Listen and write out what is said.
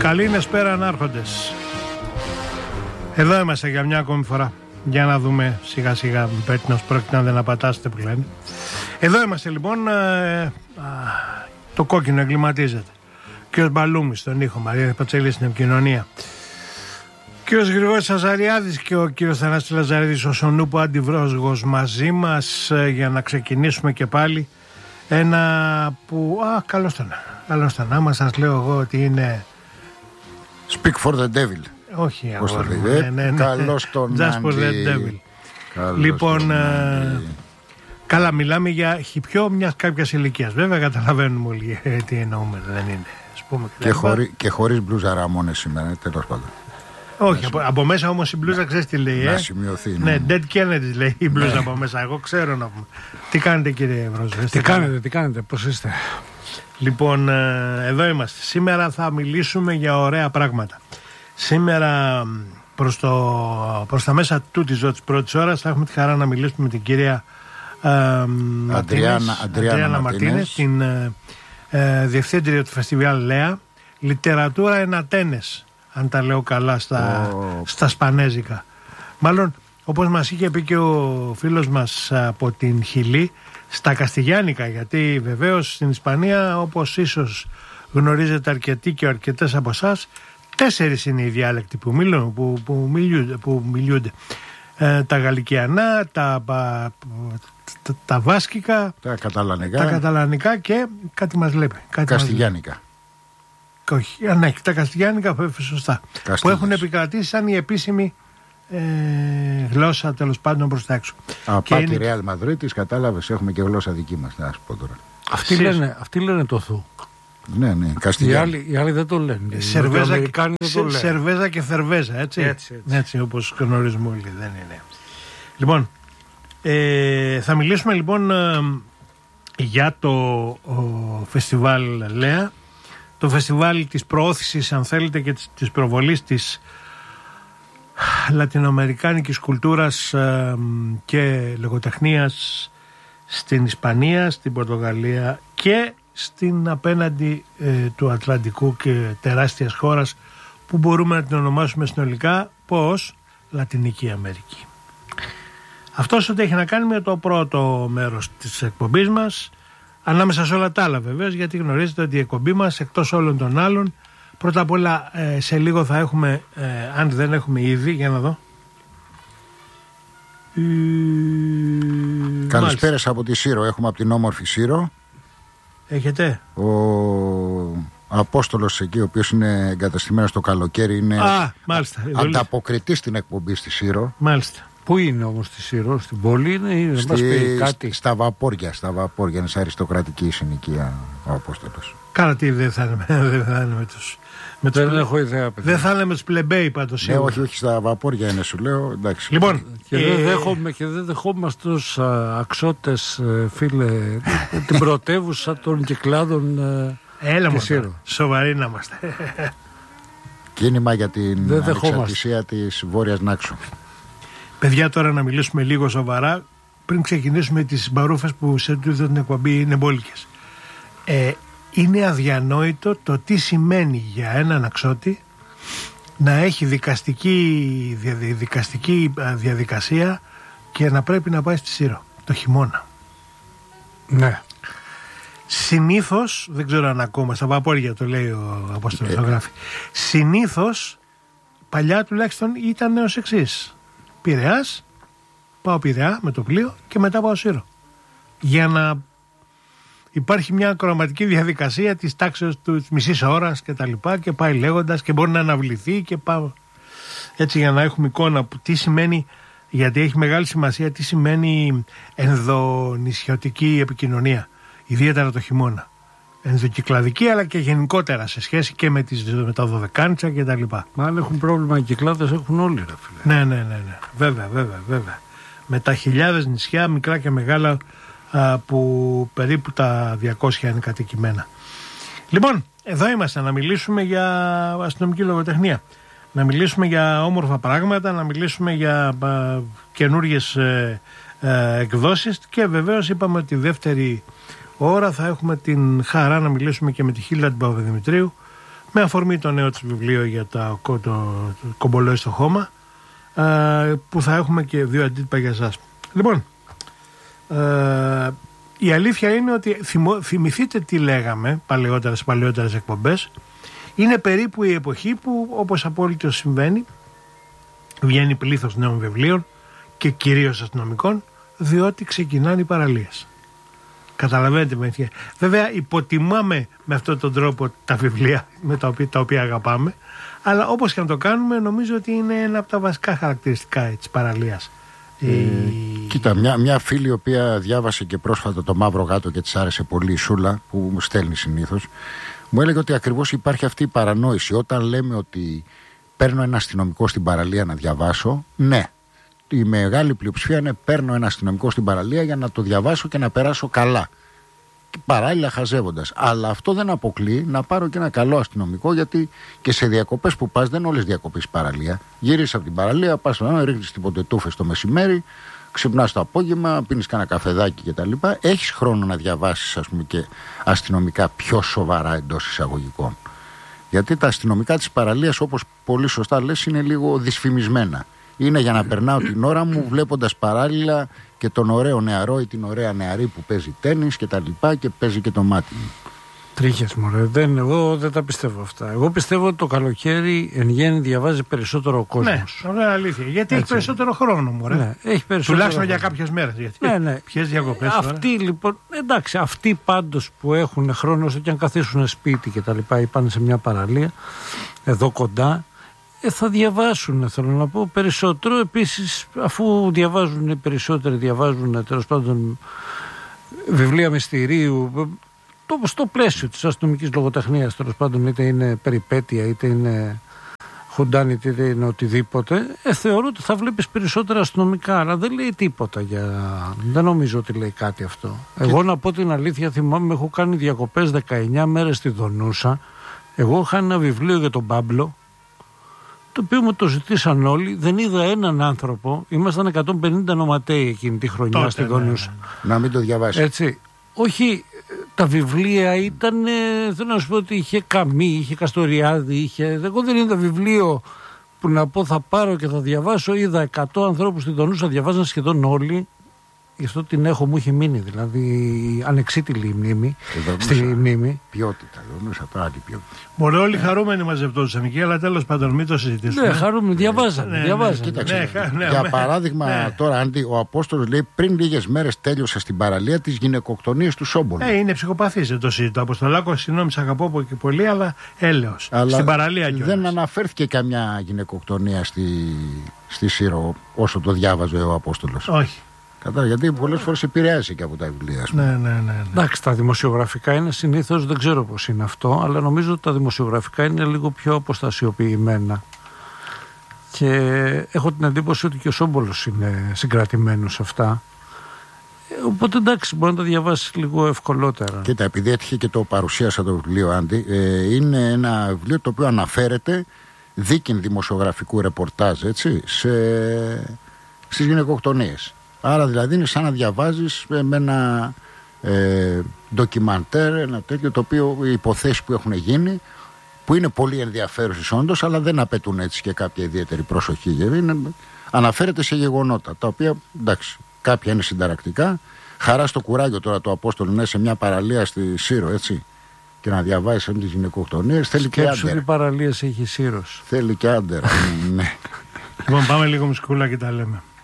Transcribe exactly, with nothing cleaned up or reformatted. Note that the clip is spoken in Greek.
Καλή νεσπέρα ανάρχοντες. Εδώ είμαστε για μια ακόμη φορά. Για να δούμε σιγά σιγά πέτεινος πρόκειται να δεν απατάσετε που λένε. Εδώ είμαστε λοιπόν. ε, ε, Το κόκκινο εγκληματίζεται. Κύριος Μπαλούμης στον ήχο, Μαρία Πατσέλη στην επικοινωνία. Κύριος Γρηγόρης Αζαριάδης και ο κύριος Θανάσης Λαζαρίδης ο Σονούπο Αντιβρόσγος μαζί μας ε, για να ξεκινήσουμε και πάλι ένα που... Α, καλώς τον. Καλώς τον. Άμα σας λέω εγώ ότι είναι... Speak for the devil. Όχι, Πώς το αγόρι. λέει, Ναι, ναι, ναι. καλώς τον Just for the Άντι. devil. Καλώς Λοιπόν, τον ε, Άντι. καλά, μιλάμε για χιπιό μιας κάποιας ηλικίας. Βέβαια, καταλαβαίνουμε όλοι ε, τι εννοούμε. Δεν είναι. Ας πούμε, Και, χωρί, και χωρίς μπλούζα Ραμόνες σήμερα, τέλος πάντων. Όχι, από, από μέσα όμως η μπλούζα ξέρεις τι λέει. Να Ε? σημειωθεί. Ναι, Ναι. Dead Kennedy λέει η μπλούζα από μέσα. Εγώ ξέρω να πούμε. Τι κάνετε κύριε Βρόζο? Τι κάνετε, τι κάνετε, πώς είστε? Λοιπόν, ε, εδώ είμαστε. Σήμερα θα μιλήσουμε για ωραία πράγματα. Σήμερα προς, το, προς τα μέσα τούτης της πρώτης ώρας θα έχουμε τη χαρά να μιλήσουμε με την κυρία ε, Μαρτίνες, Αντριάννα Μαρτίνες, την ε, ε, διευθύντρια του Φεστιβάλ Λέα, Λιτερατούρα εν Ατένες, αν τα λέω καλά στα, Oh. στα σπανέζικα. Μάλλον, όπως μας είχε πει και ο φίλος μας από την Χιλή, στα Καστιγιάνικα, γιατί βεβαίως στην Ισπανία, όπως ίσως γνωρίζετε αρκετοί και αρκετές από εσάς, τέσσερις είναι οι διάλεκτοι που, μιλούν, που, που μιλούνται. Που μιλούνται. Ε, τα γαλλικιανά, τα, τα, τα, τα βάσκικα, Τα καταλανικά. τα καταλανικά και κάτι μας λέει. Κάτι Καστιγιάνικα. μας λέει. Όχι, α, ναι, τα Καστιγιάνικα σωστά. Καστίγιας. Που έχουν επικρατήσει σαν η επίσημη ε, γλώσσα τέλος πάντων προς τα έξω. Από Και τη είναι- Ρεάλ Μαδρίτης, κατάλαβες, έχουμε και γλώσσα δική μας. Να σου πω τώρα. Αυτοί λένε, αυτοί λένε το θου. Ναι, ναι, Οι Καστιγιάνικα. άλλοι, οι άλλοι δεν το λένε. Οι Σερβέζα, Νοτιοαμερικάνοι δεν το σε, λένε. σερβέζα και θερβέζα, έτσι. Έτσι, έτσι. όπως γνωρίζουμε όλοι, δεν είναι. Λοιπόν, ε, θα μιλήσουμε λοιπόν ε, για το ο, φεστιβάλ Λέα, το φεστιβάλ της προώθησης, αν θέλετε, και της, της προβολής της λατινοαμερικάνικης κουλτούρας ε, και λογοτεχνίας στην Ισπανία, στην Πορτογαλία και στην απέναντι ε, του Ατλαντικού και τεράστιας χώρας που μπορούμε να την ονομάσουμε συνολικά πως Λατινική Αμερική. Αυτός ό,τι έχει να κάνει με το πρώτο μέρος της εκπομπής μας, ανάμεσα σε όλα τα άλλα βεβαίως, γιατί γνωρίζετε ότι η εκπομπή μας εκτός όλων των άλλων, πρώτα απ' όλα ε, σε λίγο θα έχουμε, ε, αν δεν έχουμε ήδη, για να δω. Ε, Καλησπέρας από τη Σύρο. Έχουμε από την όμορφη Σύρο. Έχετε. Ο Απόστολος εκεί, ο οποίος είναι εγκαταστημένος το καλοκαίρι, είναι Α, μάλιστα. ανταποκριτής στην εκπομπή στη Σύρο. Μάλιστα. Πού είναι όμως στη Σύρο, στην πόλη είναι ή δεν μας πει κάτι? Στα βαπόρια, στα βαπόρια, είναι σε αριστοκρατική συνοικία ο Απόστολος. Καλά, τι δεν θα είναι, δεν θα είναι με τους. Με τους Δεν πλε... έχω ιδέα, παιδιά. Δεν θα είναι με τους πλεμπέοι πάντως. Ναι, σίγουρα. όχι, όχι, στα βαπόρια είναι, σου λέω. Εντάξει. Λοιπόν, Και, ε, δεν δέχομαι, και δεν δεχόμαστε ως α, αξώτες, ε, φίλε, την πρωτεύουσα των κυκλάδων ε, έλα τη μου, Σύρο. σοβαροί να είμαστε. Κίνημα για την Δεν δεχόμαστε. ανεξαρτησία της Βόρειας Νάξου. Παιδιά, τώρα να μιλήσουμε λίγο σοβαρά πριν ξεκινήσουμε τις μπαρούφες που σε τούτο την εκπομπή είναι μπόλικες. Ε, είναι αδιανόητο το τι σημαίνει για έναν αξώτη να έχει δικαστική, δια, δικαστική διαδικασία και να πρέπει να πάει στη Σύρο το χειμώνα. Ναι. Συνήθως, δεν ξέρω αν ακόμα, στα βαπόρια το λέει ο Απόστολος, το γράφει. Συνήθως, παλιά τουλάχιστον ήταν ως εξής. Πειραιάς, πάω Πειραιά με το πλοίο και μετά πάω Σύρο. Για να υπάρχει μια ακροαματική διαδικασία της τάξης του μισής ώρας και τα λοιπά και πάει λέγοντας και μπορεί να αναβληθεί και πάω. Έτσι για να έχουμε εικόνα που τι σημαίνει, γιατί έχει μεγάλη σημασία τι σημαίνει ενδονησιωτική επικοινωνία, ιδιαίτερα το χειμώνα. Ενδοκυκλαδική αλλά και γενικότερα σε σχέση και με, τις, με τα δωδεκάνησα και τα λοιπά. Μα αν έχουν πρόβλημα οι κυκλάδες έχουν όλοι, ρε φίλε. Ναι, ναι, ναι, ναι. Βέβαια, βέβαια, βέβαια. Με τα χιλιάδες νησιά, μικρά και μεγάλα, α, που περίπου τα διακόσια είναι κατοικημένα. Λοιπόν, εδώ είμαστε να μιλήσουμε για αστυνομική λογοτεχνία. Να μιλήσουμε για όμορφα πράγματα, να μιλήσουμε για α, καινούργιες ε, ε, εκδόσεις και βεβαίως είπαμε ότι δεύτερη ώρα θα έχουμε την χαρά να μιλήσουμε και με τη Χίλτα την Παπαδημητρίου με αφορμή το νέο της βιβλίο για το, το, το κομπολόι στο χώμα, ε, που θα έχουμε και δύο αντίτυπα για εσάς. Λοιπόν, ε, η αλήθεια είναι ότι θυμο, θυμηθείτε τι λέγαμε παλαιότερα σε παλαιότερες εκπομπές. Είναι περίπου η εποχή που, όπως απόλυτο συμβαίνει, βγαίνει πλήθος νέων βιβλίων και κυρίως αστυνομικών, διότι ξεκινάνε οι παραλίες. Καταλαβαίνετε με τι. Βέβαια υποτιμάμε με αυτόν τον τρόπο τα βιβλία με τα οποία, τα οποία αγαπάμε, αλλά όπως και να το κάνουμε νομίζω ότι είναι ένα από τα βασικά χαρακτηριστικά της παραλίας. Ε, η... Κοίτα, μια, μια φίλη η οποία διάβασε και πρόσφατα το Μαύρο Γάτο και της άρεσε πολύ, η Σούλα, που μου στέλνει συνήθως, μου έλεγε ότι ακριβώς υπάρχει αυτή η παρανόηση. Όταν λέμε ότι παίρνω ένα αστυνομικό στην παραλία να διαβάσω, ναι. Η μεγάλη πλειοψηφία είναι παίρνω ένα αστυνομικό στην παραλία για να το διαβάσω και να περάσω καλά. Και παράλληλα χαζεύοντας. Αλλά αυτό δεν αποκλείει να πάρω και ένα καλό αστυνομικό, γιατί και σε διακοπές που πας, δεν όλες διακοπές παραλία. Γύρισες από την παραλία, πας στον ρίχνεις την ποτετούφες το μεσημέρι, ξυπνάς το απόγευμα, πίνεις κανένα καφεδάκι κτλ. Έχεις χρόνο να διαβάσεις, ας πούμε, και αστυνομικά πιο σοβαρά εντός εισαγωγικών. Γιατί τα αστυνομικά της παραλίας, όπως πολύ σωστά λες, είναι λίγο δυσφημισμένα. Είναι για να περνάω την ώρα μου βλέποντας παράλληλα και τον ωραίο νεαρό ή την ωραία νεαρή που παίζει τένις και τα λοιπά και παίζει και το μάτι μου. Τρίχες μωρέ, δεν, εγώ δεν τα πιστεύω αυτά. Εγώ πιστεύω ότι το καλοκαίρι εν γέννη διαβάζει περισσότερο ο κόσμος. Ναι, ωραία αλήθεια. Γιατί έτσι έχει περισσότερο χρόνο μωρέ. Ναι, έχει περισσότερο τουλάχιστον χρόνο. Για κάποιες μέρες. Γιατί ναι, ναι. Ποιες διακοπές αυτοί τώρα. λοιπόν, εντάξει, αυτοί πάντως που έχουν χρόνο, όσο και αν καθίσουν σπίτι και τα λοιπά ή πάνε σε μια παραλία εδώ κοντά, Ε, θα διαβάσουν, θέλω να πω, περισσότερο. Επίσης, αφού διαβάζουν οι περισσότεροι, διαβάζουν τέλος πάντων βιβλία μυστηρίου, το, στο πλαίσιο της αστυνομικής λογοτεχνίας, τέλος πάντων, είτε είναι περιπέτεια, είτε είναι χουντάνιτη, είτε είναι οτιδήποτε, ε, θεωρώ ότι θα βλέπεις περισσότερα αστυνομικά, αλλά δεν λέει τίποτα για... Δεν νομίζω ότι λέει κάτι αυτό. Και... Εγώ να πω την αλήθεια, θυμάμαι, έχω κάνει διακοπές δεκαεννιά μέρες στη Δονούσα. Εγώ είχα ένα βιβλίο για τον Πάμπλο, το οποίο μου το ζητήσαν όλοι, δεν είδα έναν άνθρωπο. Ήμασταν εκατόν πενήντα νοματέοι εκείνη τη χρονιά. Τότε, στη Δονούσα. Ναι. Να μην το διαβάσει. Έτσι. Όχι, τα βιβλία ήταν, θέλω να σου πω ότι είχε Καμί, είχε Καστοριάδη, είχε... Εγώ δεν είδα βιβλίο που να πω θα πάρω και θα διαβάσω. Είδα εκατό ανθρώπους στη Δονούσα, διαβάζαν σχεδόν όλοι. Γι' αυτό την έχω, μου έχει μείνει, δηλαδή ανεξίτηλη η μνήμη. Στη μνήμη. Ποιότητα, Δονούσα, τώρα άλλη ποιότητα. Μπορεί όλοι χαρούμενοι μαζευτόντουσαν εκεί, αλλά τέλος πάντων μην το συζητήσουμε. Ναι, χαρούμενοι, διαβάζανε. Ναι, διαβάζανε. ναι, Κοίταξε, ναι, ναι, για ναι, παράδειγμα, ναι. τώρα Άντι, ο Απόστολος λέει πριν λίγες μέρες τέλειωσα στην παραλία τις γυναικοκτονίες του Σόμπολου. Ε, είναι ψυχοπαθής, δεν το συζητώ. Αποστολάκο, συγγνώμη, σ' αγαπώ και πολύ, αλλά έλεος. Αλλά στην παραλία κιόλας. δεν αναφέρθηκε καμιά γυναικοκτονία στη, στη Σύρο όσο το διάβαζε ο Απόστολος. Όχι. Κατά, γιατί πολλές φορές επηρεάζει και από τα βιβλία. Ναι, ναι, ναι, ναι. Εντάξει, τα δημοσιογραφικά είναι συνήθως, δεν ξέρω πώς είναι αυτό, αλλά νομίζω ότι τα δημοσιογραφικά είναι λίγο πιο αποστασιοποιημένα. Και έχω την εντύπωση ότι και ο Σόμπολος είναι συγκρατημένος σε αυτά. Οπότε εντάξει, μπορεί να τα διαβάσει λίγο ευκολότερα. Κοίτα, επειδή έτυχε και το παρουσίασα το βιβλίο, Άντι, ε, είναι ένα βιβλίο το οποίο αναφέρεται δίκην δημοσιογραφικού ρεπορτάζ, έτσι, σε, στις γυναικοκτονίες. Άρα δηλαδή είναι σαν να διαβάζεις με ένα ε, ντοκιμαντέρ, ένα τέτοιο, το οποίο οι υποθέσεις που έχουν γίνει, που είναι πολύ ενδιαφέρουσες όντως, αλλά δεν απαιτούν έτσι και κάποια ιδιαίτερη προσοχή. Γιατί είναι, αναφέρεται σε γεγονότα, τα οποία εντάξει, κάποια είναι συνταρακτικά. Χαρά στο κουράγιο τώρα του Απόστολου να σε μια παραλία στη Σύρο, έτσι, και να διαβάζει τις γυναικοκτονίες. Θέλει και άντερα. Τι παραλίες έχει Σύρος. Θέλει και άντερα. Ναι. Λοιπόν, πάμε λίγο μουσικούλα και τα λέμε.